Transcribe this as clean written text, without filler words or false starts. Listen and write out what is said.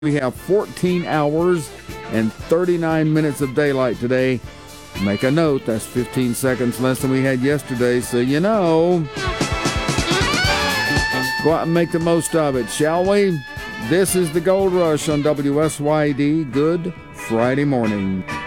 We have 14 hours and 39 minutes of daylight today. Make a note, that's 15 seconds less than we had yesterday, so you know. Go out and make the most of it, shall we? This is the Gold Rush on WSYD. Good Friday morning.